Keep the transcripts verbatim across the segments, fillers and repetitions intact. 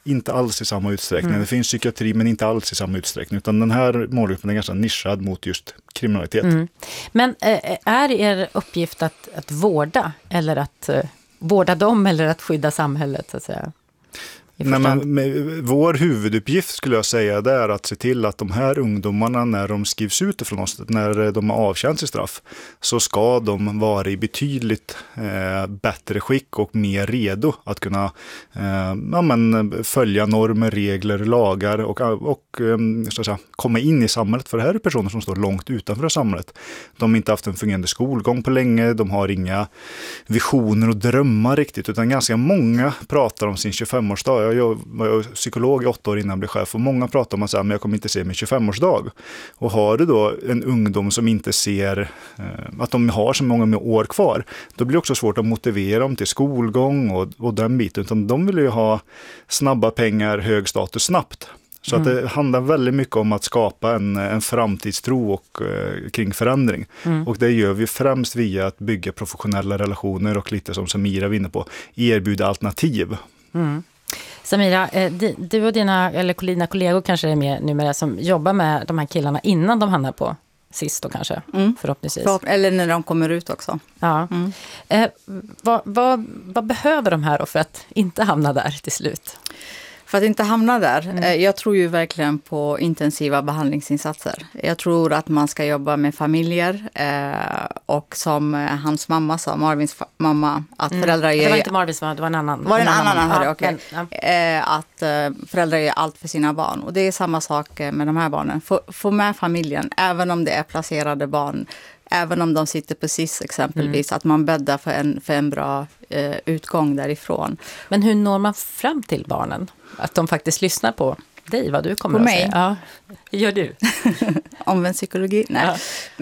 inte alls i samma utsträckning. Mm. Det finns psykiatri men inte alls i samma utsträckning. Utan den här målgruppen är ganska nischad mot just kriminalitet. Mm. Men äh, är er uppgift att, att vårda eller att äh, vårda dem eller att skydda samhället så att säga? Nej, men, med, vår huvuduppgift skulle jag säga det är att se till att de här ungdomarna när de skrivs ut ifrån oss, när de har avtjänat sitt straff, så ska de vara i betydligt eh, bättre skick och mer redo att kunna eh, ja, men, följa normer, regler, lagar och, och eh, så att säga, komma in i samhället. För det här är personer som står långt utanför samhället. De har inte haft en fungerande skolgång på länge, de har inga visioner och drömmar riktigt, utan ganska många pratar om sin tjugofemårsdag. Jag var psykolog i åtta år innan jag blev chef och många pratar om att säga, men jag kommer inte se min tjugofemårsdag. Och har du då en ungdom som inte ser eh, att de har så många år kvar, då blir det också svårt att motivera dem till skolgång och, och den biten. Utan de vill ju ha snabba pengar, hög status snabbt. Så mm. att det handlar väldigt mycket om att skapa en, en framtidstro och, eh, kring förändring. Mm. Och det gör vi främst via att bygga professionella relationer och lite som Samira var inne på, erbjuda alternativ. Mm. Samira, du och dina, eller dina kollegor kanske är med numera som jobbar med de här killarna innan de hamnar på sist då kanske, mm. förhoppningsvis. Eller när de kommer ut också. Ja. Mm. Eh, vad, vad, vad behöver de här då för att inte hamna där till slut? För att inte hamna där. Mm. Jag tror ju verkligen på intensiva behandlingsinsatser. Jag tror att man ska jobba med familjer eh, och som hans mamma sa, Marvins fa- mamma, att mm. föräldrar gör... Det var inte Marvins mamma, det var en annan. Var det en annan anhörig? Ja, okej. Okay. Ja. Eh, att eh, föräldrar gör allt för sina barn. Och det är samma sak med de här barnen. Få, få med familjen, även om det är placerade barn. Även om de sitter på S I S exempelvis, mm. att man bäddar för en, för en bra eh, utgång därifrån. Men hur når man fram till barnen? Att de faktiskt lyssnar på dig, vad du kommer på att mig? säga. Ja, hur gör du? Omvänd psykologi? Nej. Ja.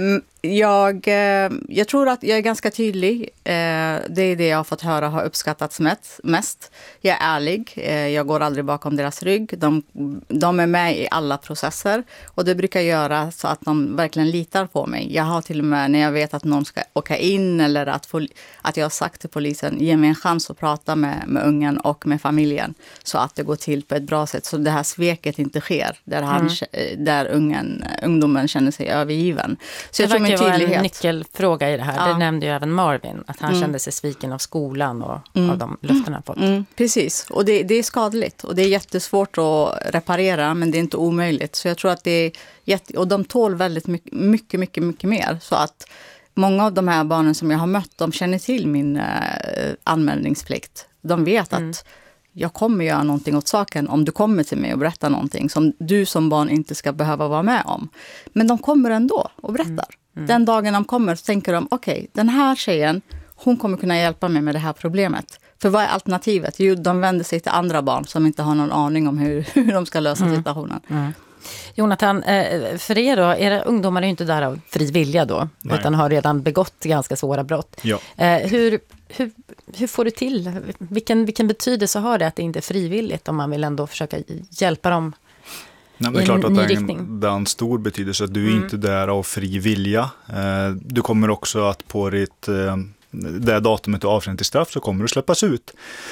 Jag, jag tror att jag är ganska tydlig. Det är det jag har fått höra har uppskattats mest. Jag är ärlig. Jag går aldrig bakom deras rygg. De, de är med i alla processer. Och det brukar göra så att de verkligen litar på mig. Jag har till och med när jag vet att någon ska åka in eller att, få, att jag har sagt till polisen, ge mig en chans att prata med, med ungen och med familjen. Så att det går till på ett bra sätt. Så det här sveket inte sker. Där, han, mm. där ungen, ungdomen känner sig övergiven. Så jag tror med det var en nyckelfråga i det här. Ja. Det nämnde ju även Marvin. Att han mm. kände sig sviken av skolan och mm. av de löften han fått. Mm. Precis. Och det, det är skadligt. Och det är jättesvårt att reparera. Men det är inte omöjligt. Så jag tror att det är jätte... Och de tål väldigt mycket, mycket, mycket, mycket mer. Så att många av de här barnen som jag har mött, de känner till min eh, anmälningsplikt. De vet mm. att jag kommer göra någonting åt saken om du kommer till mig och berättar någonting som du som barn inte ska behöva vara med om. Men de kommer ändå och berättar. Mm. Mm. Den dagen de kommer så tänker de, okej, okay, den här tjejen, hon kommer kunna hjälpa mig med det här problemet. För vad är alternativet? Jo, de vänder sig till andra barn som inte har någon aning om hur, hur de ska lösa mm. situationen. Mm. Jonathan, för er då, era ungdomar är ju inte där av fri vilja då, Nej. utan har redan begått ganska svåra brott. Ja. Hur, hur, hur får du till, vilken, vilken betydelse har det att det inte är frivilligt om man vill ändå försöka hjälpa dem? Nej, det är klart att det är, en, det är en stor betydelse att du är mm. inte där av fri vilja. Du kommer också att på ditt, det datumet du avtjänar till straff så kommer du släppas ut.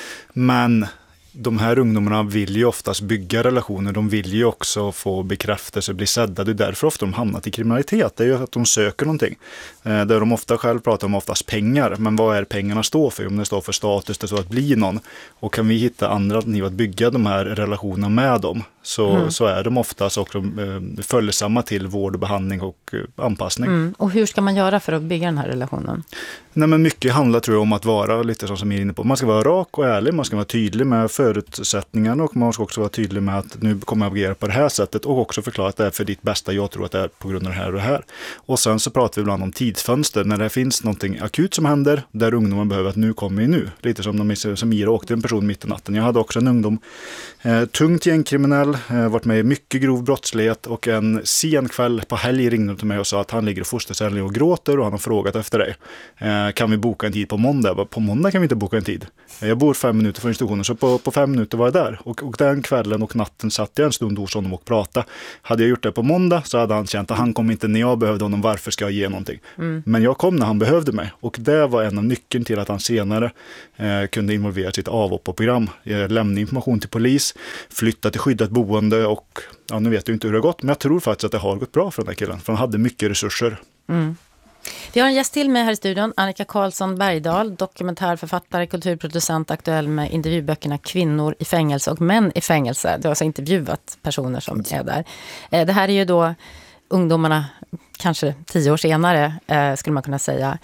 Men de här ungdomarna vill ju oftast bygga relationer. De vill ju också få bekräftelse, bli sedda. Det är därför ofta de hamnat i kriminalitet. Det är ju att de söker någonting. Eh, där de ofta själv pratar om oftast pengar. Men vad är pengarna står för? Om det står för status, det står att bli någon. Och kan vi hitta andra alternativ att bygga de här relationerna med dem, så, mm. så är de oftast också eh, följsamma till vård och behandling och eh, anpassning. Mm. Och hur ska man göra för att bygga den här relationen? Nej, men mycket handlar tror jag om att vara lite som jag är inne på. Man ska vara rak och ärlig, man ska vara tydlig med förutsättningarna och man ska också vara tydlig med att nu kommer jag agera på det här sättet och också förklara att det är för ditt bästa, jag tror att det är på grund av det här och det här. Och sen så pratar vi ibland om tidsfönster när det finns någonting akut som händer där ungdomen behöver att nu kommer vi nu. Lite som de som Ira åkte en person mitt i natten. Jag hade också en ungdom, eh, tungt gängkriminell, eh, varit med i mycket grov brottslighet och en sen kväll på helg ringde till mig och sa att han ligger i fosterställning och gråter och han har frågat efter dig. Eh, kan vi boka en tid på måndag? På måndag kan vi inte boka en tid. Jag bor fem minuter från institutionen så på, på fem minuter var jag där. Och, och den kvällen och natten satt jag en stund hos honom och pratade. Hade jag gjort det på måndag så hade han känt att han kom inte när jag behövde honom, varför ska jag ge någonting? Mm. Men jag kom när han behövde mig. Och det var en av nyckeln till att han senare eh, kunde involvera sitt avhopparprogram. Eh, lämna information till polis, flytta till skyddat boende och ja, nu vet jag inte hur det har gått, men jag tror faktiskt att det har gått bra för den här killen. För han hade mycket resurser. Mm. Vi har en gäst till med här i studion, Annika Karlsson Bergdahl, dokumentärförfattare, kulturproducent, aktuell med intervjuböckerna Kvinnor i fängelse och Män i fängelse. Du har alltså intervjuat personer som är där. Det här är ju då ungdomarna, kanske tio år senare skulle man kunna säga.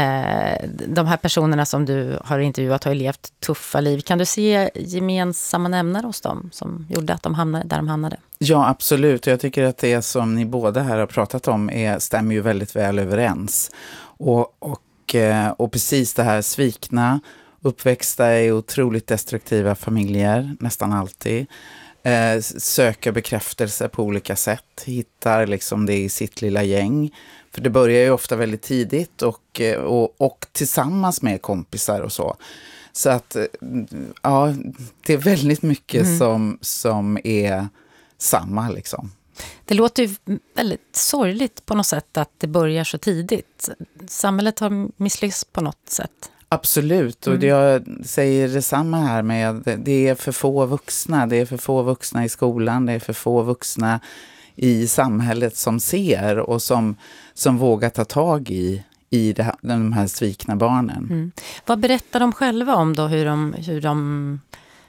De här personerna som du har intervjuat har ju levt tuffa liv. Kan du se gemensamma nämnare hos dem som gjorde att de hamnade där de hamnade? Ja, absolut. Jag tycker att det som ni båda här har pratat om är, stämmer ju väldigt väl överens. Och, och, och precis det här svikna, uppväxta i otroligt destruktiva familjer, nästan alltid. Eh, söker bekräftelse på olika sätt. Hittar liksom det i sitt lilla gäng. För det börjar ju ofta väldigt tidigt och, och, och tillsammans med kompisar och så. Så att ja, det är väldigt mycket mm. som, som är samma liksom. Det låter ju väldigt sorgligt på något sätt att det börjar så tidigt. Samhället har misslyckats på något sätt. Absolut, och mm. jag säger detsamma här med det är för få vuxna. Det är för få vuxna i skolan, det är för få vuxna i samhället som ser och som, som vågar ta tag i, i det här, de här svikna barnen. Mm. Vad berättar de själva om då? Hur de, hur de,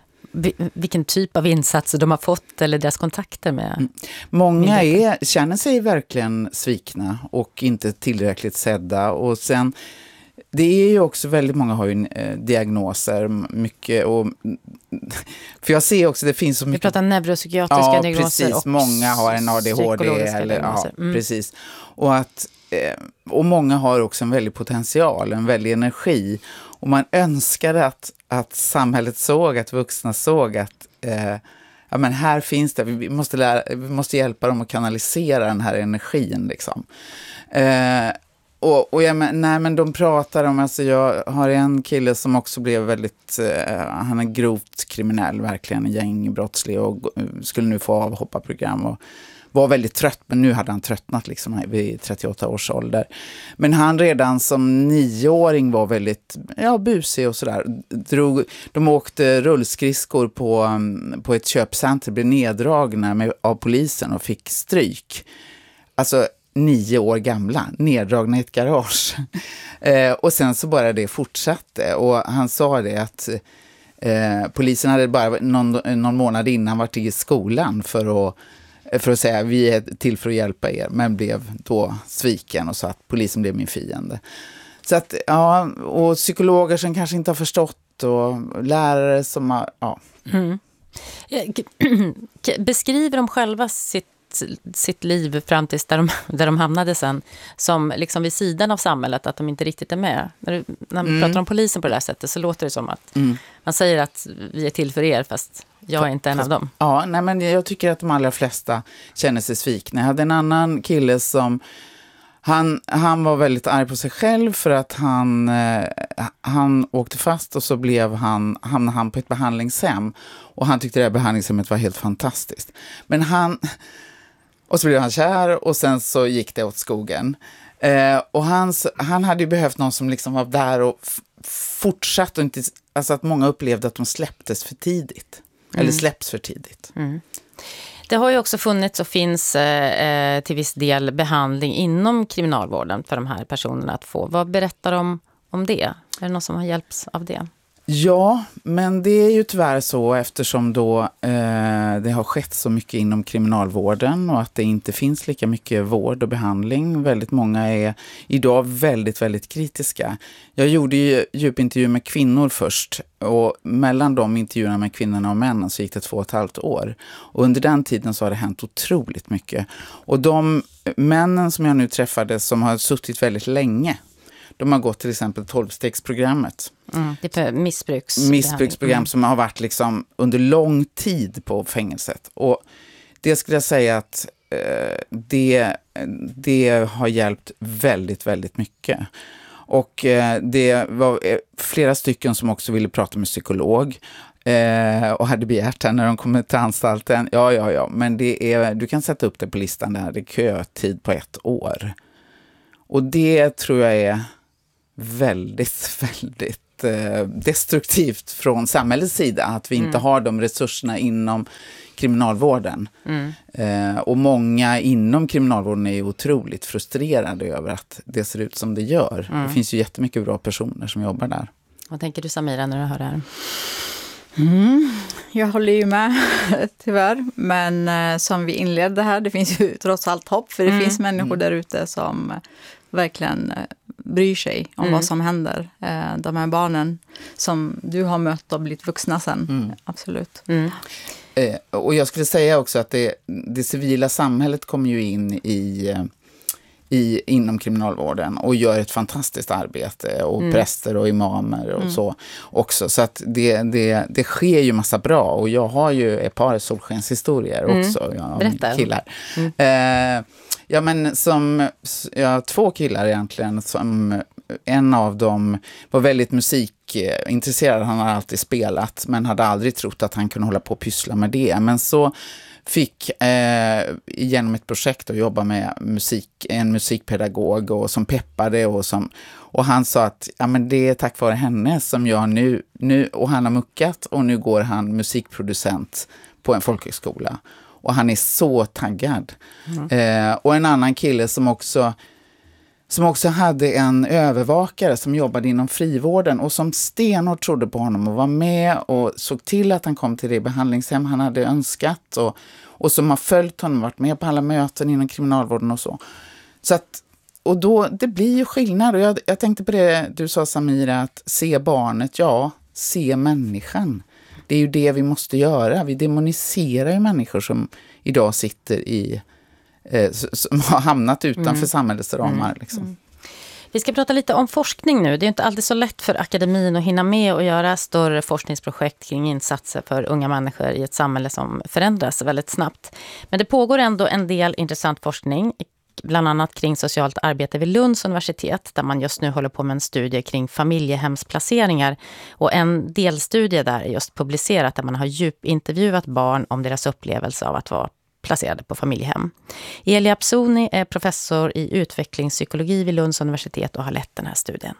vilken typ av insatser de har fått eller deras kontakter med? Mm. Många är, känner sig verkligen svikna och inte tillräckligt sedda. Och sen, det är ju också väldigt många har ju eh, diagnoser, mycket och för jag ser också det finns så mycket. Vi pratar neuropsykiatriska ja, diagnoser precis. och många har en A D H D eller ja, mm. precis. Och att eh, och många har också en väldig potential, en väldig energi och man önskar att att samhället såg, att vuxna såg att eh, ja men här finns det, vi måste lära, vi måste hjälpa dem att kanalisera den här energin liksom. Eh, Och, och jag men, nej, men de pratar om, alltså jag har en kille som också blev väldigt, eh, han är grovt kriminell, verkligen gängbrottslig och skulle nu få avhopparprogram och var väldigt trött, men nu hade han tröttnat liksom vid trettioåtta års ålder. Men han redan som nioåring var väldigt ja, busig och sådär. Drog, de åkte rullskridskor på, på ett köpcenter, blev neddragna med, av polisen och fick stryk. Alltså nio år gamla, neddragna i ett garage. eh, och sen så bara det fortsatte. Och han sa det att eh, polisen hade bara någon, någon månad innan varit i skolan för att, för att säga vi är till för att hjälpa er. Men blev då sviken och sa att polisen blev min fiende. Så att, ja, och psykologer som kanske inte har förstått och lärare som har, ja. Mm. Beskriver de själva sitt sitt liv fram tills där de, där de hamnade sen som liksom vid sidan av samhället, att de inte riktigt är med. När, du, när man mm. pratar om polisen på det här sättet så låter det som att mm. man säger att vi är till för er fast jag är inte en fast, av dem. Ja, nej, men jag tycker att de allra flesta känner sig svikna. Jag hade en annan kille som han, han var väldigt arg på sig själv för att han, eh, han åkte fast och så blev han, hamnade han på ett behandlingshem och han tyckte det här behandlingshemmet var helt fantastiskt. Men han och så blev han kär och sen så gick det åt skogen. Eh, och hans, han hade ju behövt någon som liksom var där och f- fortsatt. Och inte, alltså att många upplevde att de släpptes för tidigt. Mm. Eller släpps för tidigt. Mm. Det har ju också funnits och finns eh, till viss del behandling inom kriminalvården för de här personerna att få. Vad berättar de om det? Är det någon som har hjälpts av det? Ja, men det är ju tyvärr så eftersom då eh, det har skett så mycket inom kriminalvården och att det inte finns lika mycket vård och behandling. Väldigt många är idag väldigt, väldigt kritiska. Jag gjorde ju djupintervju med kvinnor först och mellan de intervjuerna med kvinnorna och männen så gick det två och ett halvt år. Och under den tiden så har det hänt otroligt mycket. Och de männen som jag nu träffade som har suttit väldigt länge, de har gått till exempel tolvstegsprogrammet. Mm, det är missbruks missbruksprogram mm. som har varit liksom under lång tid på fängelset. Och det skulle jag säga att eh, det, det har hjälpt väldigt, väldigt mycket. Och eh, det var flera stycken som också ville prata med psykolog. Eh, och hade begärt det när de kommer till anstalten. Ja, ja, ja. Men det är, du kan sätta upp det på listan där. Det är kötid på ett år. Och det tror jag är väldigt, väldigt eh, destruktivt från samhällets sida. Att vi inte mm. har de resurserna inom kriminalvården. Mm. Eh, och många inom kriminalvården är ju otroligt frustrerade över att det ser ut som det gör. Mm. Det finns ju jättemycket bra personer som jobbar där. Vad tänker du, Samira, när du hör det här? Mm. Jag håller ju med, tyvärr. Men eh, som vi inledde här, det finns ju trots allt hopp. För det mm. finns människor där ute som eh, verkligen eh, bryr sig om mm. vad som händer. Eh, de här barnen som du har mött och blivit vuxna sen. Mm. Absolut. Mm. Eh, och jag skulle säga också att det, det civila samhället kommer ju in i... I, inom kriminalvården och gör ett fantastiskt arbete och mm. präster och imamer och mm. så också. Så att det, det, det sker ju massa bra och jag har ju ett par solskenshistorier mm. också. Jag Berätta. Killar. Mm. Eh, ja men som, jag har två killar egentligen som en av dem var väldigt musikintresserad. Han har alltid spelat men hade aldrig trott att han kunde hålla på och pyssla med det. Men så fick eh, genom ett projekt att jobba med musik, en musikpedagog och som peppade och som och han sa att ja men det är tack vare henne som jag nu nu och han har muckat och nu går han musikproducent på en folkhögskola och han är så taggad. Mm. Eh, och en annan kille som också som också hade en övervakare som jobbade inom frivården och som stenhårt trodde på honom och var med och såg till att han kom till det behandlingshem han hade önskat och, och som har följt honom, varit med på alla möten inom kriminalvården och så. Så att, och då, det blir ju skillnad och jag, jag tänkte på det du sa Samira, att se barnet, ja, se människan. Det är ju det vi måste göra, vi demoniserar ju människor som idag sitter i som har hamnat utanför mm. samhällets ramar. Liksom. Mm. Vi ska prata lite om forskning nu. Det är inte alltid så lätt för akademin att hinna med och göra större forskningsprojekt kring insatser för unga människor i ett samhälle som förändras väldigt snabbt. Men det pågår ändå en del intressant forskning, bland annat kring socialt arbete vid Lunds universitet, där man just nu håller på med en studie kring familjehemsplaceringar. Och en delstudie där är just publicerat där man har djupintervjuat barn om deras upplevelse av att vara placerade på familjehem. Elia Psoni är professor i utvecklingspsykologi vid Lunds universitet och har lett den här studien.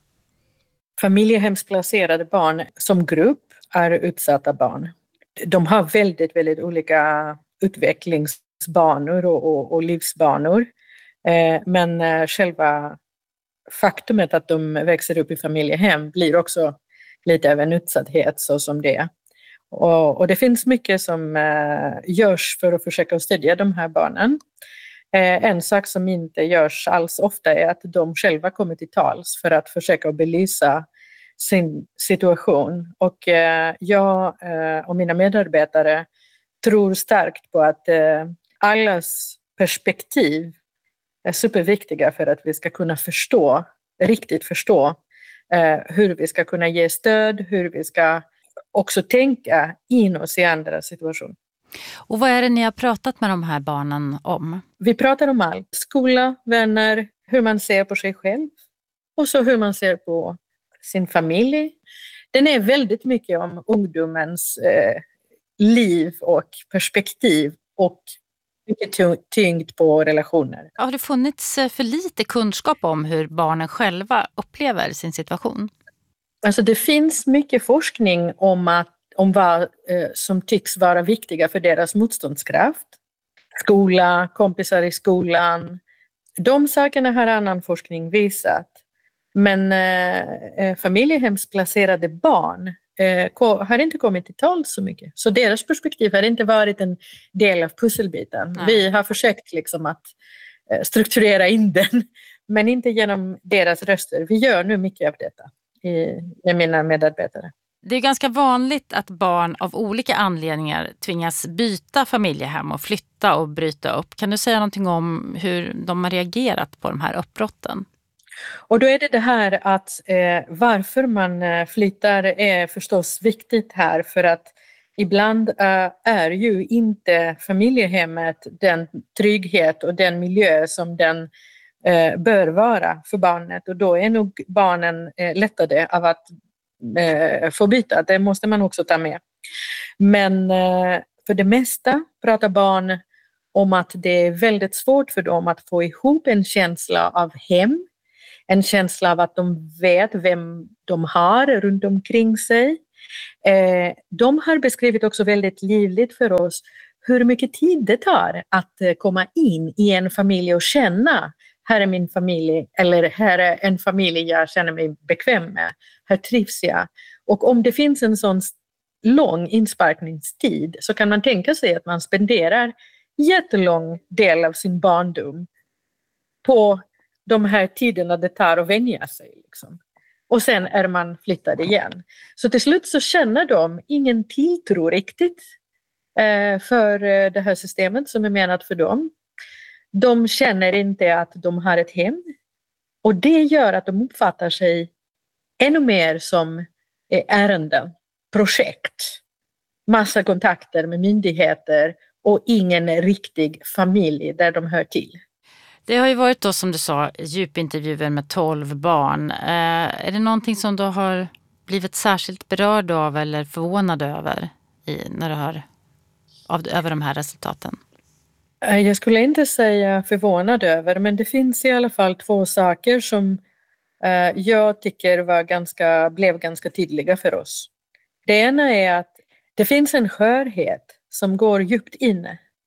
Familjehemsplacerade barn som grupp är utsatta barn. De har väldigt, väldigt olika utvecklingsbanor och, och, och livsbanor. Eh, men eh, själva faktumet att de växer upp i familjehem blir också lite av en utsatthet så som det är. Och, och det finns mycket som eh, görs för att försöka stödja de här barnen. Eh, en sak som inte görs alls ofta är att de själva kommer till tals för att försöka belysa sin situation. Och eh, jag eh, och mina medarbetare tror starkt på att eh, allas perspektiv är superviktiga för att vi ska kunna förstå, riktigt förstå eh, hur vi ska kunna ge stöd, hur vi ska också tänka in oss i andra situationer. Och vad är det ni har pratat med de här barnen om? Vi pratar om allt. Skola, vänner, hur man ser på sig själv och så hur man ser på sin familj. Den är väldigt mycket om ungdomens eh, liv och perspektiv och mycket tyngd på relationer. Har det funnits för lite kunskap om hur barnen själva upplever sin situation? Alltså det finns mycket forskning om, att, om vad eh, som tycks vara viktiga för deras motståndskraft. Skola, kompisar i skolan. De sakerna har annan forskning visat. Men eh, familjehemsplacerade barn eh, har inte kommit till tal så mycket. Så deras perspektiv har inte varit en del av pusselbiten. Nej. Vi har försökt liksom att eh, strukturera in den. Men inte genom deras röster. Vi gör nu mycket av detta med mina medarbetare. Det är ganska vanligt att barn av olika anledningar tvingas byta familjehem och flytta och bryta upp. Kan du säga någonting om hur de har reagerat på de här uppbrotten? Och då är det det här att eh, varför man flyttar är förstås viktigt här, för att ibland eh, är ju inte familjehemmet den trygghet och den miljö som den eh, bör vara för barnet, och då är nog barnen eh, lättade av att eh, få byta. Det måste man också ta med. Men eh, för det mesta pratar barn om att det är väldigt svårt för dem att få ihop en känsla av hem. En känsla av att de vet vem de har runt omkring sig. Eh, de har beskrivit också väldigt livligt för oss hur mycket tid det tar att eh, komma in i en familj och känna här är min familj eller här är en familj jag känner mig bekväm med. Här trivs jag. Och om det finns en sån lång insparkningstid så kan man tänka sig att man spenderar jättelång del av sin barndom på de här tiderna det tar att vänja sig. Liksom. Och sen är man flyttad igen. Så till slut så känner de ingen tilltro riktigt eh, för eh, det här systemet som är menat för dem. De känner inte att de har ett hem. Och det gör att de uppfattar sig ännu mer som eh, ärenden, projekt. Massa kontakter med myndigheter och ingen riktig familj där de hör till. Det har ju varit då, som du sa, djupintervjuer med tolv barn. Eh, är det någonting som du har blivit särskilt berörd av eller förvånad över i, när du hör av, över de här resultaten? Jag skulle inte säga förvånad över, men det finns i alla fall två saker som eh, jag tycker var ganska, blev ganska tydliga för oss. Det ena är att det finns en skörhet som går djupt in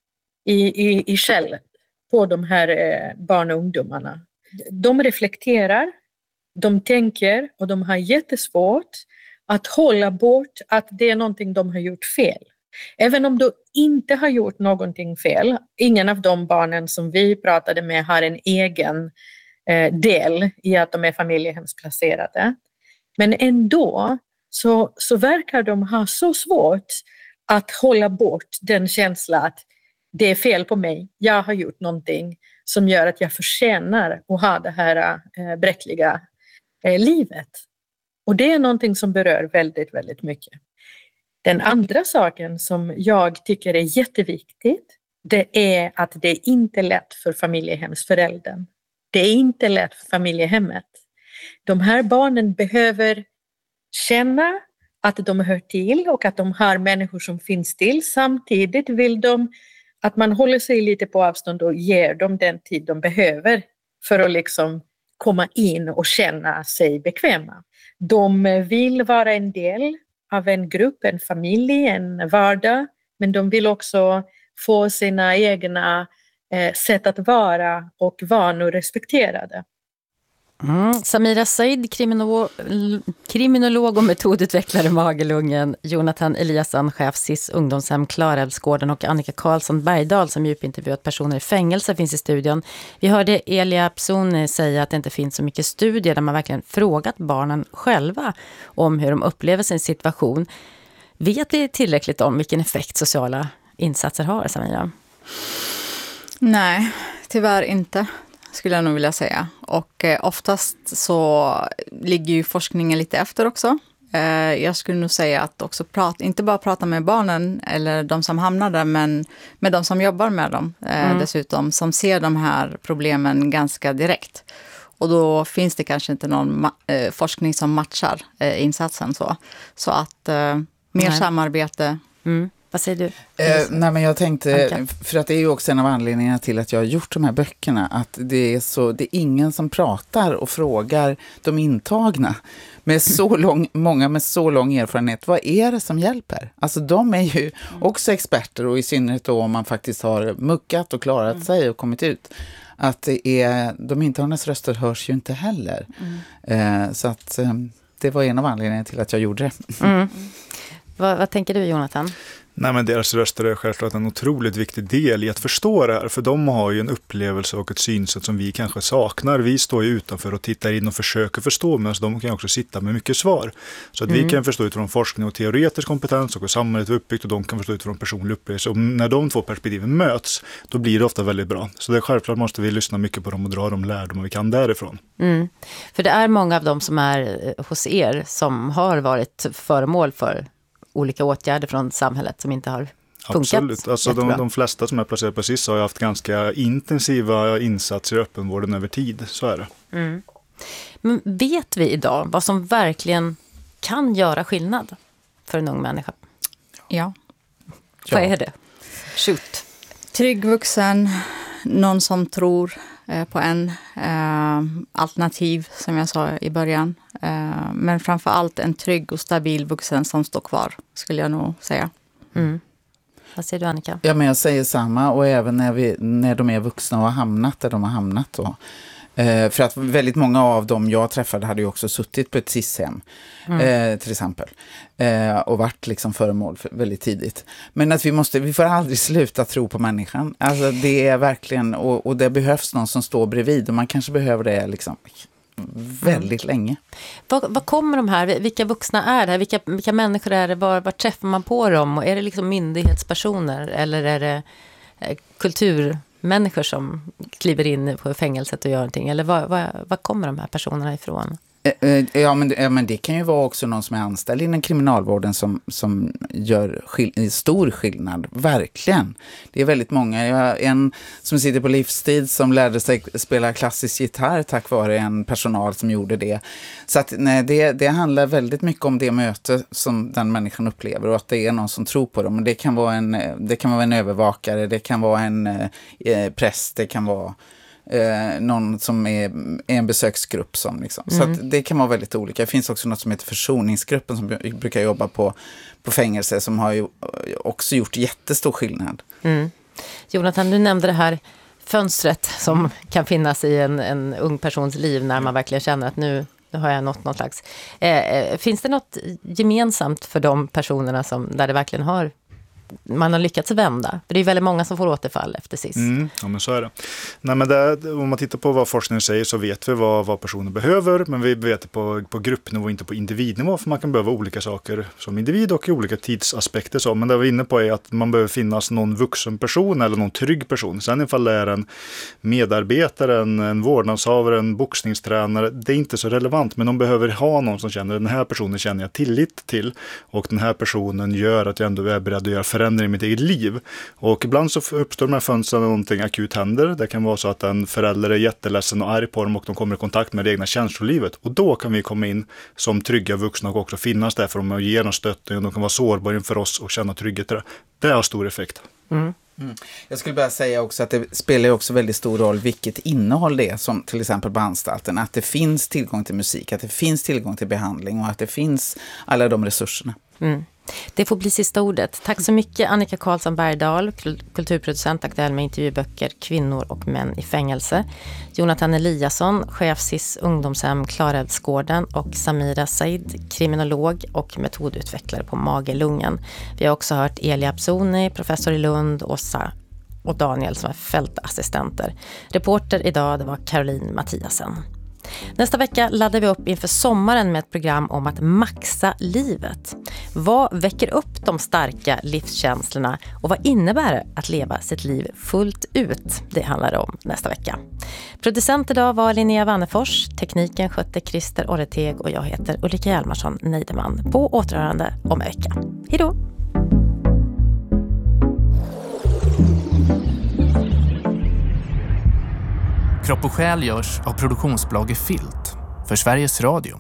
i, i, i själen på de här eh, barn och ungdomarna. De reflekterar, de tänker och de har jättesvårt att hålla bort att det är någonting de har gjort fel. Även om de inte har gjort någonting fel, ingen av de barnen som vi pratade med har en egen eh, del i att de är familjehemsplacerade. Men ändå så, så verkar de ha så svårt att hålla bort den känslan att det är fel på mig, jag har gjort någonting som gör att jag förtjänar att ha det här eh, bräckliga eh, livet. Och det är någonting som berör väldigt, väldigt mycket. Den andra saken som jag tycker är jätteviktigt, det är att det är inte lätt för familjehemsföräldern. Det är inte lätt för familjehemmet. De här barnen behöver känna att de hör till och att de har människor som finns till. Samtidigt vill de att man håller sig lite på avstånd och ger dem den tid de behöver för att liksom komma in och känna sig bekväma. De vill vara en del av en grupp, en familj, en vardag, men de vill också få sina egna eh, sätt att vara och vanor respekterade. Mm. Samira Said, kriminolog, kriminolog och metodutvecklare Magelungen, Jonathan Eliasson, chef S I S ungdomshem Klarälvsgården och Annika Karlsson Bergdahl som djupintervjuat personer i fängelse finns i studion. Vi hörde Elia Psoni säga att det inte finns så mycket studier där man verkligen frågat barnen själva om hur de upplever sin situation. Vet vi tillräckligt om vilken effekt sociala insatser har, Samira? Nej, tyvärr inte, skulle jag nog vilja säga. Och eh, oftast så ligger ju forskningen lite efter också. Eh, jag skulle nog säga att också prata, inte bara prata med barnen eller de som hamnar där, men med de som jobbar med dem eh, mm. dessutom, som ser de här problemen ganska direkt. Och då finns det kanske inte någon ma- eh, forskning som matchar eh, insatsen så. Så att eh, mer Nej. samarbete. Mm. Vad säger du? Eh, nej men jag tänkte, för att det är ju också en av anledningarna till att jag har gjort de här böckerna, att det är, så, det är ingen som pratar och frågar de intagna med så lång, många med så lång erfarenhet, vad är det som hjälper? Alltså de är ju också experter, och i synnerhet då om man faktiskt har muckat och klarat mm. sig och kommit ut. Att det är, de intagnas röster hörs ju inte heller. Mm. Eh, så att eh, det var en av anledningarna till att jag gjorde det. Mm. Vad, vad tänker du, Jonathan? Nej, men deras röster är självklart en otroligt viktig del i att förstå det här. För de har ju en upplevelse och ett synsätt som vi kanske saknar. Vi står ju utanför och tittar in och försöker förstå, men de kan också sitta med mycket svar. Så att mm. vi kan förstå utifrån forskning och teoretisk kompetens och hur samhället är uppbyggt, och de kan förstå utifrån personlig upplevelse. Och när de två perspektiven möts, då blir det ofta väldigt bra. Så det är självklart måste vi lyssna mycket på dem och dra de lärdomar vi kan därifrån. Mm. För det är många av dem som är hos er som har varit föremål för olika åtgärder från samhället som inte har funkat. Absolut. Alltså de, de flesta som är placerade på S I S har haft ganska intensiva insatser i öppenvården över tid. Så är det. Mm. Men vet vi idag vad som verkligen kan göra skillnad för en ung människa? Ja. Vad är det? Shoot. Trygg vuxen, någon som tror eh, på en, eh, alternativ som jag sa i början. Eh, men framför allt en trygg och stabil vuxen som står kvar, skulle jag nog säga. Mm. Vad säger du, Annika? Ja, men jag säger samma, och även när, vi, när de är vuxna och har hamnat där de har hamnat då. Eh, för att väldigt många av dem jag träffade hade ju också suttit på ett S I S-hem, mm. eh, till exempel. Eh, och varit liksom föremål för, väldigt tidigt. Men att vi måste, vi får aldrig sluta tro på människan. Alltså det är verkligen, och, och det behövs någon som står bredvid, och man kanske behöver det liksom väldigt mm. länge. Vad, vad kommer de här, vilka vuxna är det? Vilka, vilka människor är det? Var, var träffar man på dem? Och är det liksom myndighetspersoner eller är det eh, kulturmänniskor som kliver in på fängelset och gör någonting? Eller vad, vad, vad kommer de här personerna ifrån? Ja men, ja, men det kan ju vara också någon som är anställd inom kriminalvården som, som gör skill- stor skillnad. Verkligen. Det är väldigt många. Jag har en som sitter på livstid som lärde sig spela klassisk gitarr tack vare en personal som gjorde det. Så att, nej, det, det handlar väldigt mycket om det möte som den människan upplever, och att det är någon som tror på dem. Det kan vara en, det kan vara en övervakare, det kan vara en eh, präst, det kan vara Eh, någon som är, är en besöksgrupp som liksom. Så Mm. att det kan vara väldigt olika. Det finns också något som heter försoningsgruppen som brukar jobba på, på fängelse, som har ju också gjort jättestor skillnad. Mm. Jonathan, du nämnde det här fönstret som kan finnas i en, en ung persons liv när man verkligen känner att nu, nu har jag nått någon slags. Eh, finns det något gemensamt för de personerna som, där det verkligen har man har lyckats vända? För det är väldigt många som får återfall efter S I S. Mm, ja, men så är det. Nej, men det, om man tittar på vad forskningen säger så vet vi vad, vad personer behöver, men vi vet det på, på gruppnivå, inte på individnivå, för man kan behöva olika saker som individ och i olika tidsaspekter. Så. Men det vi är inne på är att man behöver finnas någon vuxen person eller någon trygg person. Sen ifall det är en medarbetare, en, en vårdnadshavare, en boxningstränare, det är inte så relevant, men de behöver ha någon som känner den här personen känner jag tillit till, och den här personen gör att jag ändå är beredd att göra förändringar i mitt eget liv. Och ibland så uppstår de här fönstren när någonting akut händer. Det kan vara så att en förälder är jätteledsen och arg på dem och de kommer i kontakt med det egna känslolivet. Och då kan vi komma in som trygga vuxna och också finnas där för dem och ge dem stöttning, och de kan vara sårbara inför oss och känna trygghet i det. Det har stor effekt. Mm. Mm. Jag skulle bara säga också att det spelar också väldigt stor roll vilket innehåll det är, som till exempel på anstalten. Att det finns tillgång till musik, att det finns tillgång till behandling och att det finns alla de resurserna. Mm. Det får bli sista ordet. Tack så mycket Annika Karlsson Bergdahl, kulturproducent, aktuell med intervjuböcker Kvinnor och män i fängelse. Jonathan Eliasson, chef S I S ungdomshem Klarälvsgården, och Samira Said, kriminolog och metodutvecklare på Magelungen. Vi har också hört Elia Absoni, professor i Lund, Åsa och Daniel som är fältassistenter. Reporter idag, det var Caroline Mattiasen. Nästa vecka laddar vi upp inför sommaren med ett program om att maxa livet. Vad väcker upp de starka livskänslorna och vad innebär det att leva sitt liv fullt ut? Det handlar det om nästa vecka. Producent idag var Linnea Wannefors, tekniken skötte Christer Orreteg och jag heter Ulrika Hjalmarsson Neideman. På återhörande om en vecka. Hej då! Kropp och själ görs av produktionsbolaget Filt för Sveriges Radio.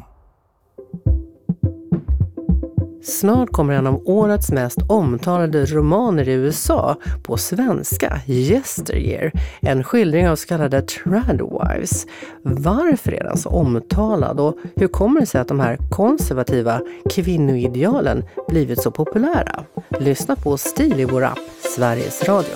Snart kommer en av årets mest omtalade romaner i U S A på svenska, Yesteryear, en skildring av så kallade tradwives. Varför är den så omtalad och hur kommer det sig att de här konservativa kvinnoidealen blivit så populära? Lyssna på Stil i vår app, Sveriges Radio.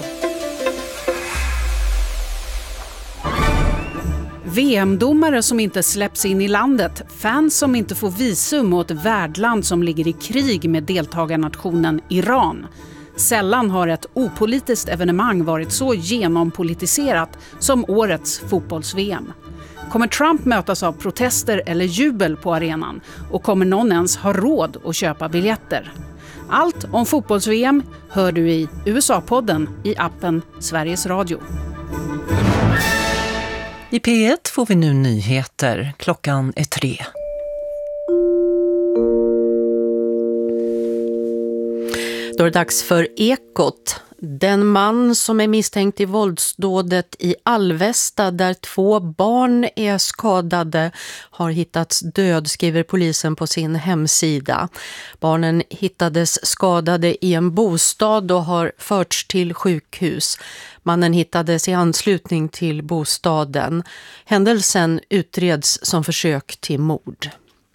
V M-domare som inte släpps in i landet, fans som inte får visum åt ett värdland som ligger i krig med deltagarnationen Iran. Sällan har ett opolitiskt evenemang varit så genompolitiserat som årets fotbolls-V M. Kommer Trump mötas av protester eller jubel på arenan? Och kommer någon ens ha råd att köpa biljetter? Allt om fotbolls-V M hör du i U S A-podden i appen Sveriges Radio. I P ett får vi nu nyheter. Klockan är tre. Då är det dags för Ekot. Den man som är misstänkt i våldsdådet i Alvesta där två barn är skadade har hittats död, skriver polisen på sin hemsida. Barnen hittades skadade i en bostad och har förts till sjukhus. Mannen hittades i anslutning till bostaden. Händelsen utreds som försök till mord.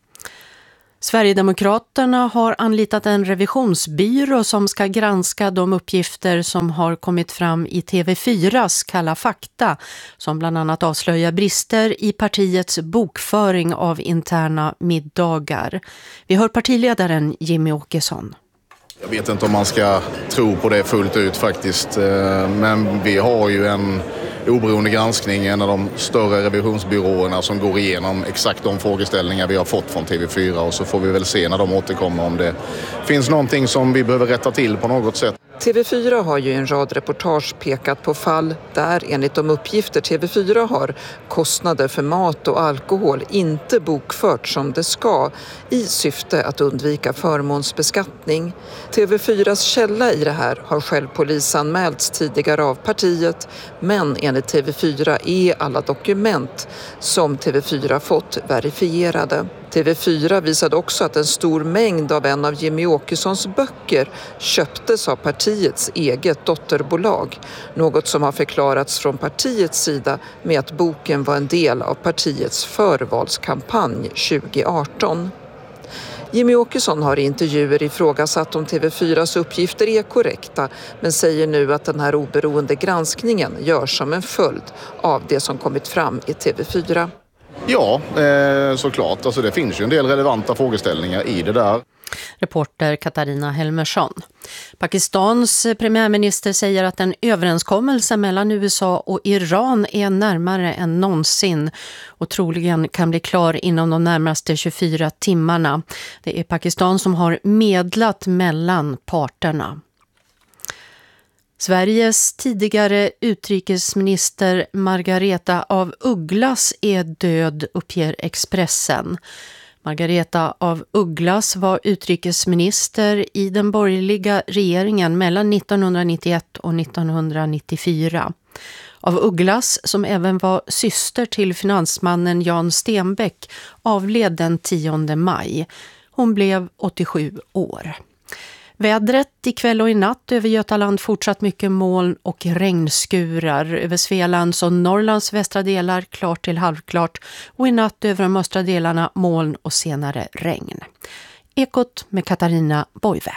Sverigedemokraterna har anlitat en revisionsbyrå som ska granska de uppgifter som har kommit fram i T V fyras Kalla fakta, som bland annat avslöjar brister i partiets bokföring av interna middagar. Vi hör partiledaren Jimmie Åkesson. Jag vet inte om man ska tro på det fullt ut faktiskt, men vi har ju en oberoende granskning, en av de större revisionsbyråerna som går igenom exakt de frågeställningar vi har fått från T V fyra, och så får vi väl se när de återkommer om det finns någonting som vi behöver rätta till på något sätt. T V fyra har ju i en rad reportage pekat på fall där enligt de uppgifter T V fyra har kostnader för mat och alkohol inte bokfört som det ska i syfte att undvika förmånsbeskattning. T V fyras källa i det här har själv polisanmälts tidigare av partiet, men enligt T V fyra är alla dokument som T V fyra fått verifierade. T V fyra visade också att en stor mängd av en av Jimmie Åkessons böcker köptes av partiets eget dotterbolag. Något som har förklarats från partiets sida med att boken var en del av partiets förvalskampanj tjugo arton. Jimmie Åkesson har i intervjuer ifrågasatt om T V fyras uppgifter är korrekta, men säger nu att den här oberoende granskningen görs som en följd av det som kommit fram i T V fyra. Ja, eh, såklart. Alltså det finns ju en del relevanta frågeställningar i det där. Reporter Katarina Helmersson. Pakistans premiärminister säger att en överenskommelse mellan U S A och Iran är närmare än någonsin och troligen kan bli klar inom de närmaste tjugofyra timmarna. Det är Pakistan som har medlat mellan parterna. Sveriges tidigare utrikesminister Margareta af Ugglas är död, uppger Expressen. Margareta af Ugglas var utrikesminister i den borgerliga regeringen mellan nittonhundranittioett och nittonhundranittiofyra. Af Ugglas, som även var syster till finansmannen Jan Stenbeck, avled den tionde maj. Hon blev åttiosju år. Vädret ikväll och i natt över Götaland fortsatt mycket moln och regnskurar. Över Svealands och Norrlands västra delar klart till halvklart och i natt över de östra delarna moln och senare regn. Ekot med Katarina Boive.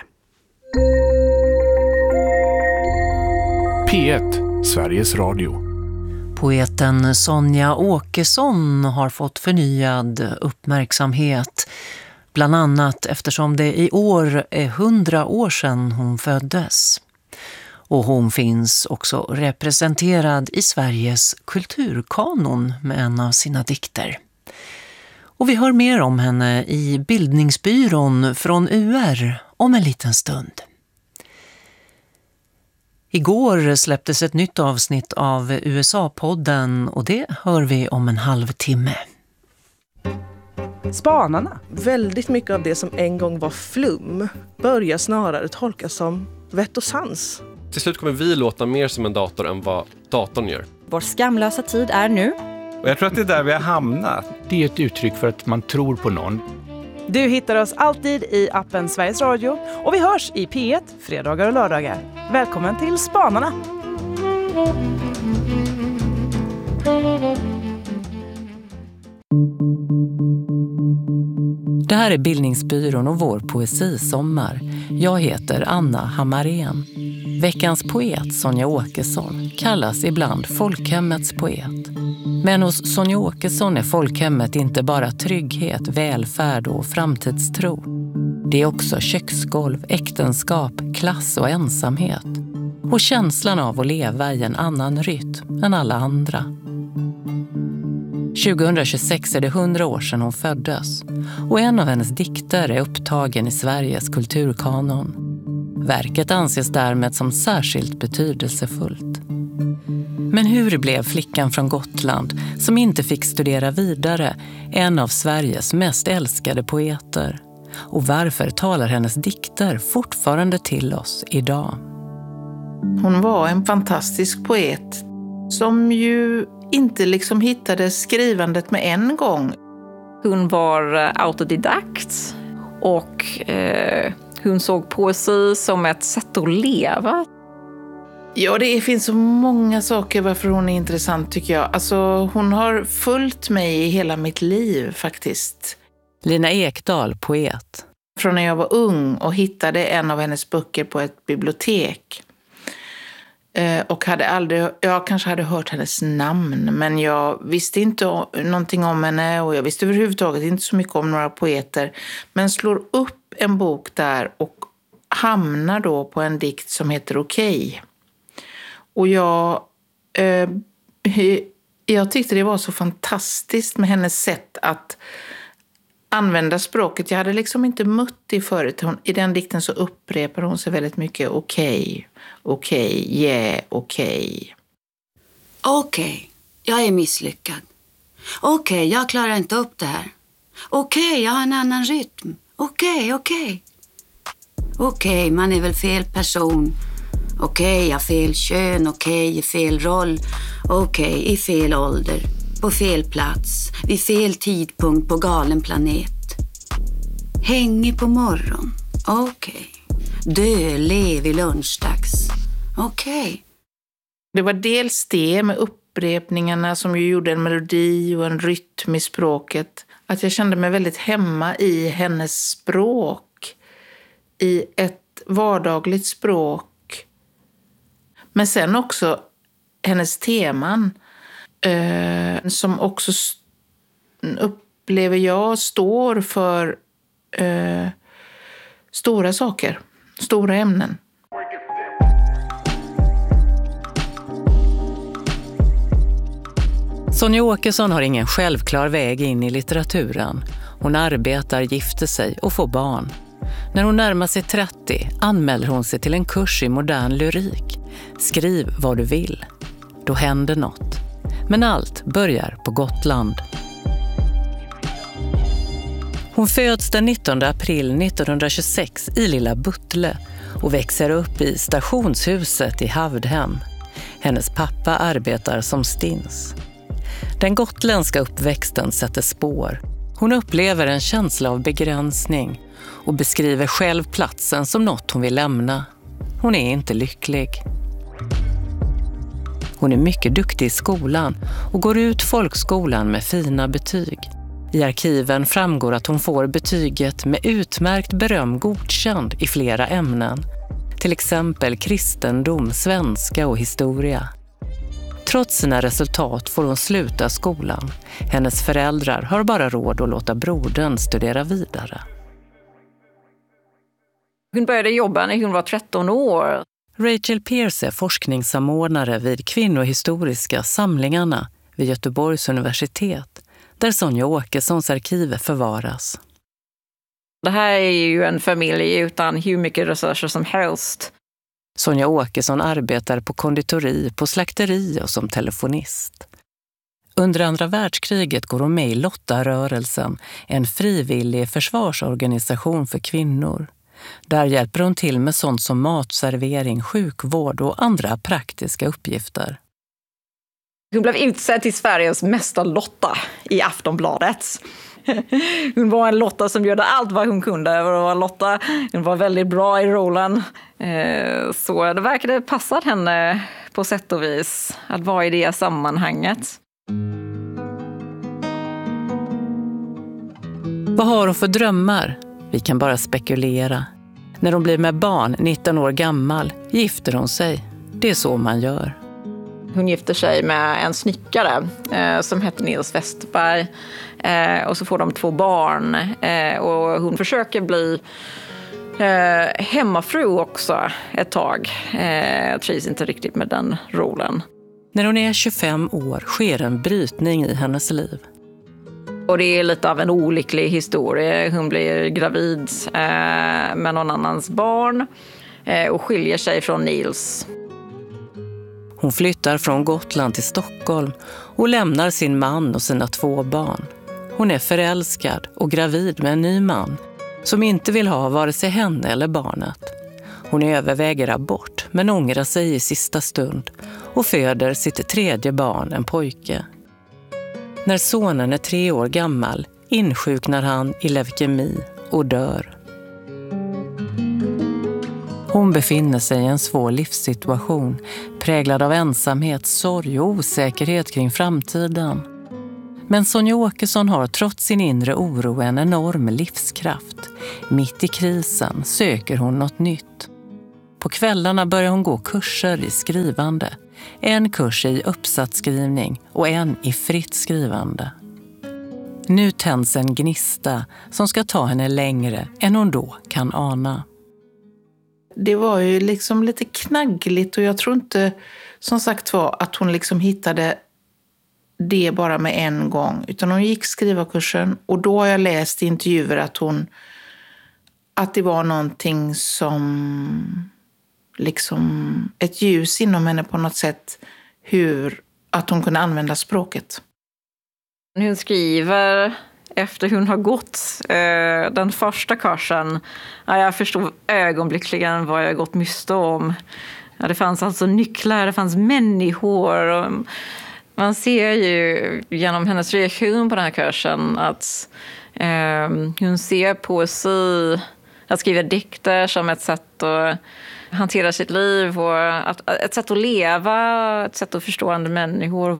P ett, Sveriges Radio. Poeten Sonja Åkesson har fått förnyad uppmärksamhet. Bland annat eftersom det i år är hundra år sedan hon föddes. Och hon finns också representerad i Sveriges kulturkanon med en av sina dikter. Och vi hör mer om henne i Bildningsbyrån från U R om en liten stund. Igår släpptes ett nytt avsnitt av U S A-podden och det hör vi om en halvtimme. Spanarna. Väldigt mycket av det som en gång var flum börjar snarare tolkas som vett och sans. Till slut kommer vi låta mer som en dator än vad datorn gör. Vår skamlösa tid är nu. Och jag tror att det är där vi har hamnat. Det är ett uttryck för att man tror på någon. Du hittar oss alltid i appen Sveriges Radio och vi hörs i P ett fredagar och lördagar. Välkommen till Spanarna! Det här är Bildningsbyrån och vår poesisommar. Jag heter Anna Hammarén. Veckans poet Sonja Åkesson kallas ibland folkhemmets poet. Men hos Sonja Åkesson är folkhemmet inte bara trygghet, välfärd och framtidstro. Det är också köksgolv, äktenskap, klass och ensamhet. Och känslan av att leva i en annan rytm än alla andra. tjugohundratjugosex är det hundra år sedan hon föddes och en av hennes dikter är upptagen i Sveriges kulturkanon. Verket anses därmed som särskilt betydelsefullt. Men hur blev flickan från Gotland, som inte fick studera vidare, en av Sveriges mest älskade poeter? Och varför talar hennes dikter fortfarande till oss idag? Hon var en fantastisk poet som ju inte liksom hittade skrivandet med en gång. Hon var autodidakt och eh, hon såg poesi som ett sätt att leva. Ja, det finns så många saker varför hon är intressant tycker jag. Alltså, hon har följt mig i hela mitt liv faktiskt. Lina Ekdahl, poet. Från när jag var ung och hittade en av hennes böcker på ett bibliotek. Eh, och hade aldrig, jag kanske hade hört hennes namn, men jag visste inte någonting om henne och jag visste överhuvudtaget inte så mycket om några poeter. Men slår upp en bok där och hamnar då på en dikt som heter Okej. Och jag, eh, jag tyckte det var så fantastiskt med hennes sätt att använda språket. Jag hade liksom inte mött det förut. Hon, i den dikten så upprepar hon sig väldigt mycket. Okej, okej, yeah, okej. Okej, jag är misslyckad. Okej, jag klarar inte upp det här. Okej, jag har en annan rytm. Okej, okej. Okej, man är väl fel person. Okej, jag har fel kön. Okej, i fel roll. Okej, i fel ålder. På fel plats. Vid fel tidpunkt på galen planet. Hänger på morgon. Okej. Dö, lev i lunchdags. Okej. Det var dels det med upprepningarna som ju gjorde en melodi och en rytm i språket. Att jag kände mig väldigt hemma i hennes språk. I ett vardagligt språk. Men sen också hennes teman eh, som också st- upplever jag står för eh, stora saker, stora ämnen. Sonja Åkesson har ingen självklar väg in i litteraturen. Hon arbetar, gifter sig och får barn. När hon närmar sig trettio anmäler hon sig till en kurs i modern lyrik. Skriv vad du vill. Då händer något. Men allt börjar på Gotland. Hon föds den nittonde april nittonhundratjugosex i Lilla Buttle och växer upp i stationshuset i Havdhem. Hennes pappa arbetar som stins. Den gotländska uppväxten sätter spår. Hon upplever en känsla av begränsning och beskriver själv platsen som något hon vill lämna. Hon är inte lycklig. Hon är mycket duktig i skolan och går ut folkskolan med fina betyg. I arkiven framgår att hon får betyget med utmärkt beröm godkänd i flera ämnen. Till exempel kristendom, svenska och historia. Trots sina resultat får hon sluta skolan. Hennes föräldrar har bara råd att låta brodern studera vidare. Hon började jobba när hon var tretton år. Rachel Pierce är forskningssamordnare vid kvinnohistoriska samlingarna vid Göteborgs universitet, där Sonja Åkessons arkiv förvaras. Det här är ju en familj utan hur mycket resurser som helst. Sonja Åkesson arbetar på konditori, på slakteri och som telefonist. Under andra världskriget går hon med i Lotta-rörelsen, en frivillig försvarsorganisation för kvinnor. Där hjälper hon till med sånt som matservering, sjukvård och andra praktiska uppgifter. Hon blev utsedd till Sveriges mesta Lotta i Aftonbladet. Hon var en Lotta som gjorde allt vad hon kunde. Och Lotta, hon var väldigt bra i rollen. Så det verkade passa henne på sätt och vis att vara i det sammanhanget. Vad har hon för drömmar? Vi kan bara spekulera. När hon blir med barn, nitton år gammal, gifter hon sig. Det är så man gör. Hon gifter sig med en snickare eh, som heter Nils Westerberg. Eh, och så får de två barn. Eh, och hon försöker bli eh, hemmafru också ett tag. Eh, trivs inte riktigt med den rollen. När hon är tjugofem år sker en brytning i hennes liv. Och det är lite av en olycklig historia. Hon blir gravid eh, med någon annans barn eh, och skiljer sig från Nils. Hon flyttar från Gotland till Stockholm och lämnar sin man och sina två barn. Hon är förälskad och gravid med en ny man som inte vill ha vare sig henne eller barnet. Hon överväger abort men ångrar sig i sista stund och föder sitt tredje barn, en pojke. När sonen är tre år gammal insjuknar han i leukemi och dör. Hon befinner sig i en svår livssituation, präglad av ensamhet, sorg och osäkerhet kring framtiden. Men Sonja Åkesson har trots sin inre oro en enorm livskraft. Mitt i krisen söker hon något nytt. På kvällarna börjar hon gå kurser i skrivande. En kurs i uppsatsskrivning och en i fritt skrivande. Nu tänds en gnista som ska ta henne längre än hon då kan ana. Det var ju liksom lite knaggligt och jag tror inte, som sagt var, att hon liksom hittade det bara med en gång. Utan hon gick skrivarkursen och då har jag läst i intervjuer att hon, att det var någonting som liksom ett ljus inom henne på något sätt, hur att hon kunde använda språket. Hon skriver efter hon har gått eh, den första kursen. Ja, jag förstod ögonblickligen vad jag gått miste om. Ja, det fanns alltså nycklar, det fanns människor. Och man ser ju genom hennes reaktion på den här kursen att eh, hon ser poesi, att skriva dikter som ett sätt att hantera sitt liv och att, ett sätt att leva, ett sätt att förstå andra människor.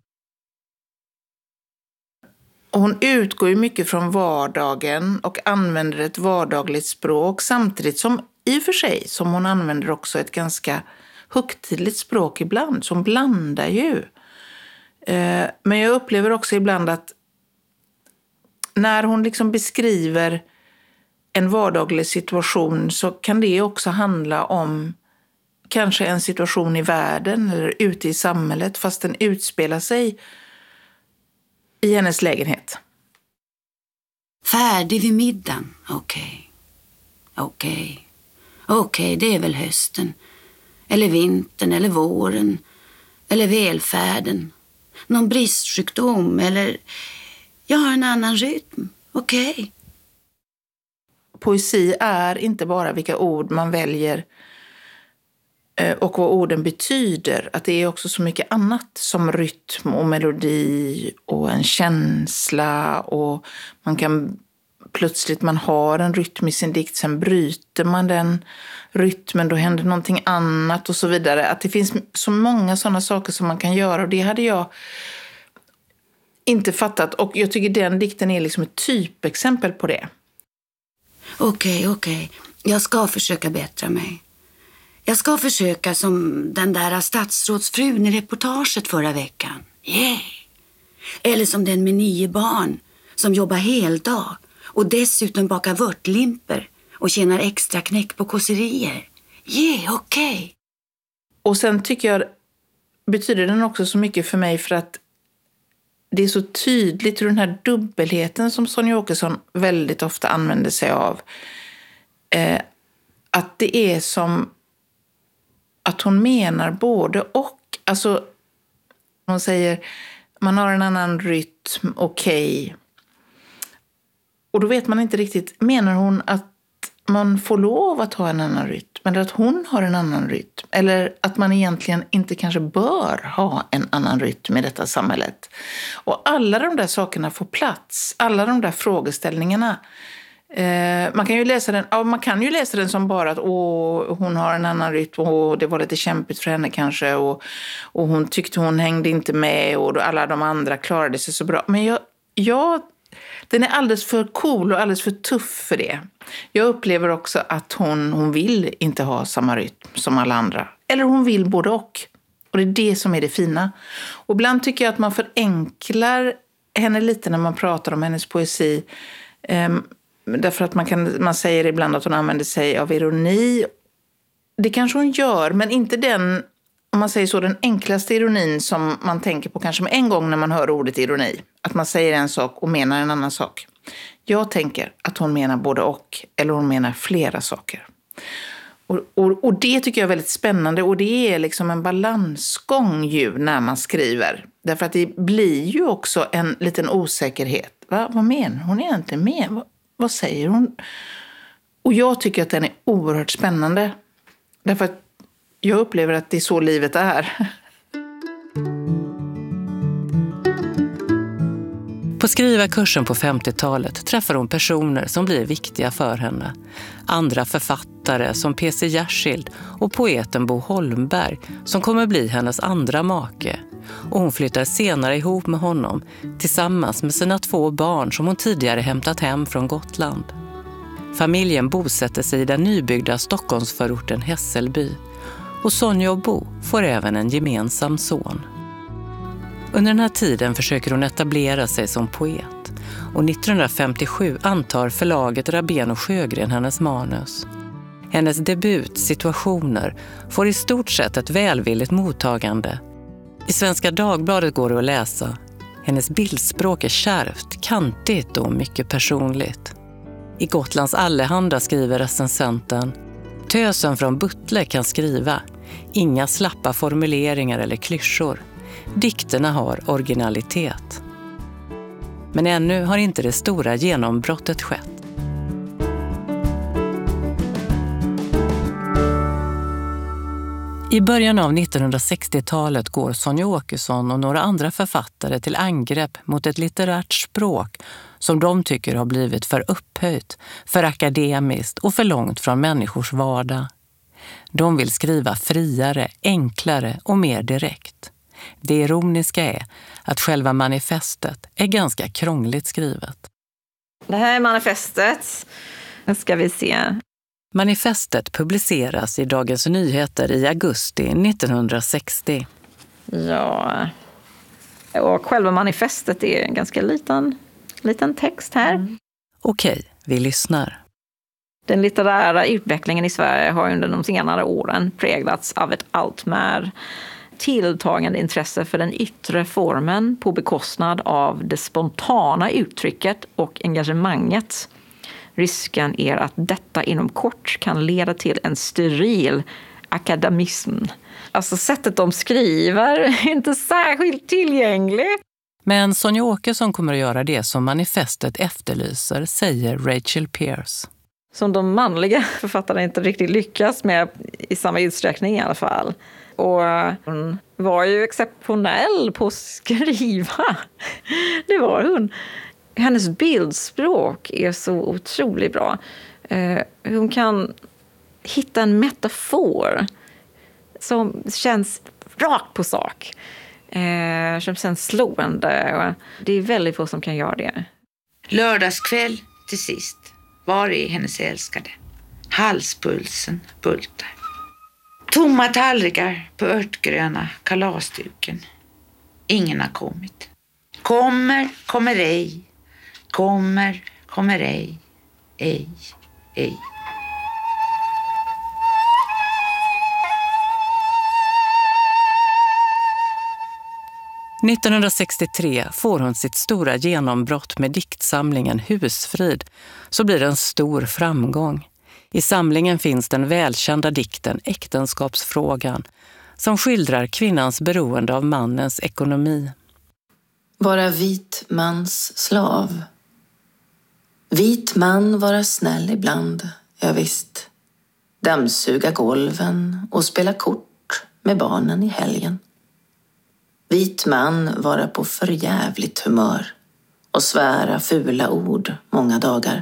Hon utgår ju mycket från vardagen och använder ett vardagligt språk samtidigt som i och för sig som hon använder också ett ganska högtidligt språk ibland som blandar ju. Men jag upplever också ibland att när hon liksom beskriver en vardaglig situation så kan det också handla om kanske en situation i världen eller ute i samhället fast den utspelar sig i hennes lägenhet. Färdig vid middagen. Okej. Okay. Okej. Okay. Okej, okay, det är väl hösten. Eller vintern, eller våren. Eller välfärden. Någon bristsjukdom, eller jag har en annan rytm. Okej. Okay. Poesi är inte bara vilka ord man väljer och vad orden betyder. Att det är också så mycket annat som rytm och melodi och en känsla. Och man kan plötsligt, man har en rytm i sin dikt, sen bryter man den rytmen, då händer någonting annat och så vidare. Att det finns så många sådana saker som man kan göra och det hade jag inte fattat. Och jag tycker den dikten är liksom ett typexempel på det. Okej, okay, okej. Okay. Jag ska försöka bättra mig. Jag ska försöka som den där statsrådsfrun i reportaget förra veckan. Yeah. Eller som den med nio barn som jobbar heldag och dessutom bakar vörtlimper och tjänar extra knäck på kosserier. Yeah, okej. Okay. Och sen tycker jag betyder den också så mycket för mig för att det är så tydligt hur den här dubbelheten som Sonja Åkesson väldigt ofta använder sig av. Eh, att det är som att hon menar både och. Alltså, hon säger man har en annan rytm, okej. Okay. Och då vet man inte riktigt, menar hon att man får lov att ha en annan rytm? Eller att hon har en annan rytm? Eller att man egentligen inte kanske bör ha en annan rytm i detta samhället? Och alla de där sakerna får plats. Alla de där frågeställningarna. Eh, man kan ju läsa den, ja, man kan ju läsa den som bara att åh, hon har en annan rytm och det var lite kämpigt för henne kanske. Och, och hon tyckte hon hängde inte med och alla de andra klarade sig så bra. Men jag... jag Den är alldeles för cool och alldeles för tuff för det. Jag upplever också att hon, hon vill inte ha samma rytm som alla andra. Eller hon vill både och. Och det är det som är det fina. Och ibland tycker jag att man förenklar henne lite när man pratar om hennes poesi. Um, därför att man, kan, man säger ibland att hon använder sig av ironi. Det kanske hon gör, men inte den... Om man säger så, den enklaste ironin som man tänker på kanske med en gång när man hör ordet ironi. Att man säger en sak och menar en annan sak. Jag tänker att hon menar både och, eller hon menar flera saker. Och, och, och det tycker jag är väldigt spännande och det är liksom en balansgång ju när man skriver. Därför att det blir ju också en liten osäkerhet. Va? Vad menar hon egentligen med? Vad, vad säger hon? Och jag tycker att den är oerhört spännande. Därför att jag upplever att det är så livet är. På skrivarkursen på femtiotalet träffar hon personer som blir viktiga för henne. Andra författare som P C Jersild och poeten Bo Holmberg som kommer bli hennes andra make. Och hon flyttar senare ihop med honom tillsammans med sina två barn som hon tidigare hämtat hem från Gotland. Familjen bosätter sig i den nybyggda Stockholmsförorten Hässelby och Sonja och Bo får även en gemensam son. Under den här tiden försöker hon etablera sig som poet och nittonhundrafemtiosju antar förlaget Rabén och Sjögren hennes manus. Hennes debut, Situationer, får i stort sett ett välvilligt mottagande. I Svenska Dagbladet går det att läsa. Hennes bildspråk är kärvt, kantigt och mycket personligt. I Gotlands Allehanda skriver recensenten: Tösen från Buttle kan skriva. Inga slappa formuleringar eller klyschor. Dikterna har originalitet. Men ännu har inte det stora genombrottet skett. I början av nittonhundrasextiotalet går Sonja Åkesson och några andra författare till angrepp mot ett litterärt språk som de tycker har blivit för upphöjt, för akademiskt och för långt från människors vardag. De vill skriva friare, enklare och mer direkt. Det ironiska är att själva manifestet är ganska krångligt skrivet. Det här är manifestet. Nu ska vi se. Manifestet publiceras i Dagens Nyheter i augusti nittonhundrasextio. Ja, och själva manifestet är en ganska liten, liten text här. Mm. Okej, vi lyssnar. Den litterära utvecklingen i Sverige har under de senare åren präglats av ett allt mer tilltagande intresse för den yttre formen på bekostnad av det spontana uttrycket och engagemanget. Risken är att detta inom kort kan leda till en steril akademism. Alltså sättet de skriver är inte särskilt tillgängligt. Men Sonja Åkesson kommer att göra det som manifestet efterlyser, säger Rachel Pierce. Som de manliga författarna inte riktigt lyckas med i samma utsträckning i alla fall. Och hon var ju exceptionell på att skriva. Det var hon. Hennes bildspråk är så otroligt bra. Hon kan hitta en metafor som känns rakt på sak. Som känns slående. Det är väldigt få som kan göra det. Lördagskväll till sist. Var är hennes älskade? Halspulsen bultar. Tomma tallrikar på örtgröna kalasduken. Ingen har kommit. Kommer, kommer ej. Kommer, kommer ej. Ej, ej. nittonhundrasextiotre får hon sitt stora genombrott med diktsamlingen Husfrid, så blir det en stor framgång. I samlingen finns den välkända dikten Äktenskapsfrågan som skildrar kvinnans beroende av mannens ekonomi. Vara vit mans slav. Vit man vara snäll ibland, ja visst. Dammsuga golven och spela kort med barnen i helgen. Vit man vara på förjävligt humör och svära fula ord många dagar.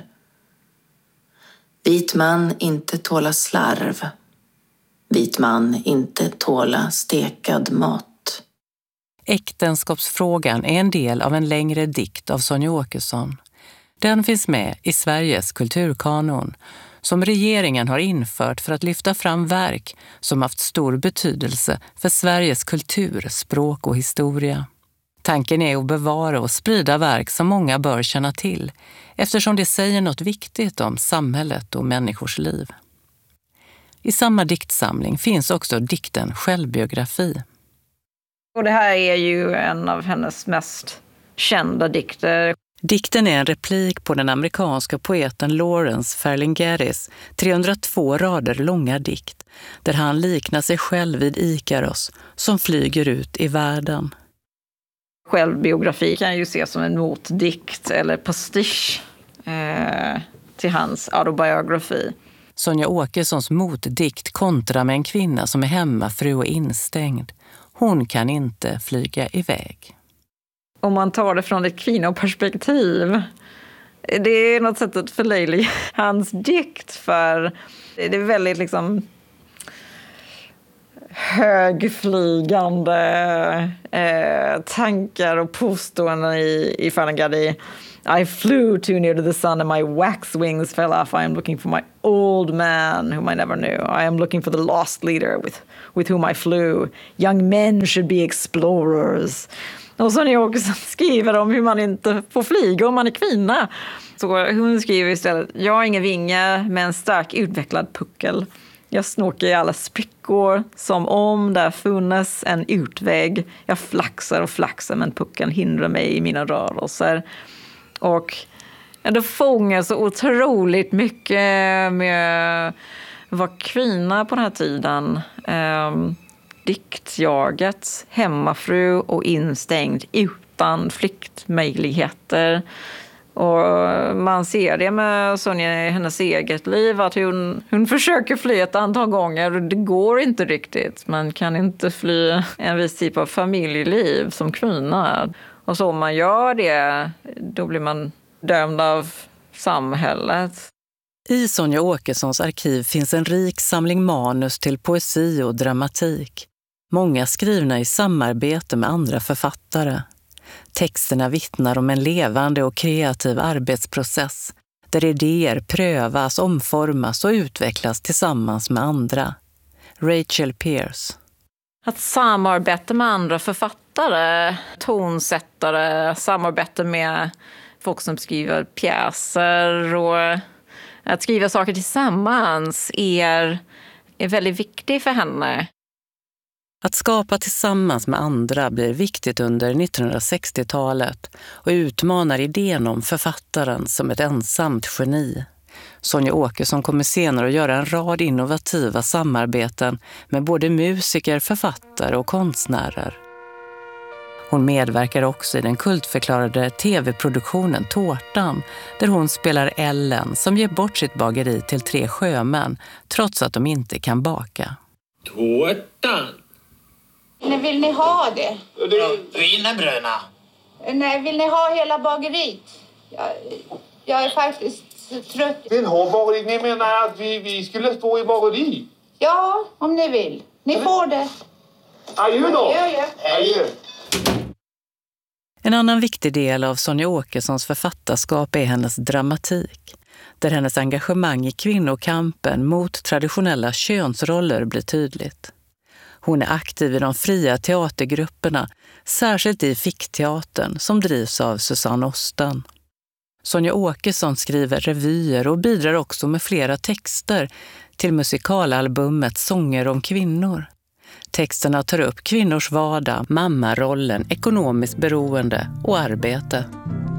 Vit man inte tåla slarv. Vit man inte tåla stekad mat. Äktenskapsfrågan är en del av en längre dikt av Sonja Åkesson. Den finns med i Sveriges kulturkanon som regeringen har infört för att lyfta fram verk som haft stor betydelse för Sveriges kultur, språk och historia. Tanken är att bevara och sprida verk som många bör känna till eftersom det säger något viktigt om samhället och människors liv. I samma diktsamling finns också dikten Självbiografi. Och det här är ju en av hennes mest kända dikter. Dikten är en replik på den amerikanska poeten Lawrence Ferlinghettis trehundratvå rader långa dikt där han liknar sig själv vid Ikaros som flyger ut i världen. Självbiografi kan ju ses som en motdikt eller pastisch eh, till hans autobiografi. Sonja Åkessons motdikt kontrar med en kvinna som är hemmafru och instängd. Hon kan inte flyga iväg. Om man tar det från ett kvinnoperspektiv, det är något sätt att förlöjliga hans dikt, för det är väldigt liksom högflygande eh, tankar och påståenden i, i Fanagadi. I flew too near to the sun and my wax wings fell off. I am looking for my old man whom I never knew. I am looking for the lost leader with, with whom I flew. Young men should be explorers. Och så ni också skriver om hur man inte får flyga om man är kvinna. Så hon skriver istället: jag har ingen vinge men en stark utvecklad puckel. Jag snåkar i alla sprickor som om där funnes en utväg. Jag flaxar och flaxar men puckeln hindrar mig i mina rörelser. Och det fångar så otroligt mycket med att vara kvinna på den här tiden. Um, diktjaget, hemmafru och instängd utan flyktmöjligheter. Och man ser det med Sonja i hennes eget liv, att hon, hon försöker fly ett antal gånger och det går inte riktigt. Man kan inte fly en viss typ av familjeliv som kvinna. Och så om man gör det, då blir man dömd av samhället. I Sonja Åkessons arkiv finns en rik samling manus till poesi och dramatik. Många skrivna i samarbete med andra författare. Texterna vittnar om en levande och kreativ arbetsprocess där idéer prövas, omformas och utvecklas tillsammans med andra. Rachel Pierce. Att samarbeta med andra författare, tonsättare, samarbeta med folk som skriver pjäser och att skriva saker tillsammans är, är väldigt viktigt för henne. Att skapa tillsammans med andra blir viktigt under nittonhundrasextiotalet och utmanar idén om författaren som ett ensamt geni. Sonja Åkesson kommer senare att göra en rad innovativa samarbeten med både musiker, författare och konstnärer. Hon medverkar också i den kultförklarade tv-produktionen Tårtan, där hon spelar Ellen som ger bort sitt bageri till tre sjömän trots att de inte kan baka. Tårtan? Nej, vill ni ha det? Wienerbröna. Nej, vill ni ha hela bageriet? Jag, jag är faktiskt trött. Vill ha bageriet? Ni menar att vi, vi skulle stå i bageri? Ja, om ni vill. Ni får det. Adjö då. Adjö, Adjö. En annan viktig del av Sonja Åkessons författarskap är hennes dramatik, där hennes engagemang i kvinnokampen mot traditionella könsroller blir tydligt. Hon är aktiv i de fria teatergrupperna, särskilt i Fickteatern som drivs av Susanne Osten. Sonja Åkesson skriver revyer och bidrar också med flera texter till musikalalbumet Sånger om kvinnor. Texterna tar upp kvinnors vardag, mammarollen, ekonomiskt beroende och arbete.